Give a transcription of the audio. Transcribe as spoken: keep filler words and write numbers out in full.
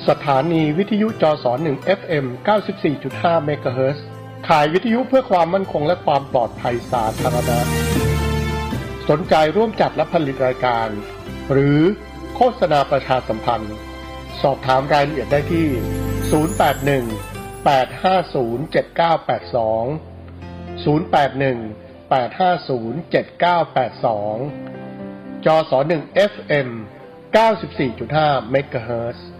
สถานีวิทยุจสหนึ่ง เอฟ เอ็ม เก้าสิบสี่จุดห้า เมกะเฮิรตซ์ขายวิทยุเพื่อความมั่นคงและความปลอดภัยสาธารณะสนใจร่วมจัดและผลิตรายการหรือโฆษณาประชาสัมพันธ์สอบถามรายละเอียดได้ที่ศูนย์ แปด หนึ่ง แปด ห้า ศูนย์ เจ็ด เก้า แปด สอง ศูนย์ แปด หนึ่ง แปด ห้า ศูนย์ เจ็ด เก้า แปด สองจสหนึ่ง เอฟ เอ็ม เก้าสิบสี่จุดห้า เมกะเฮิรตซ์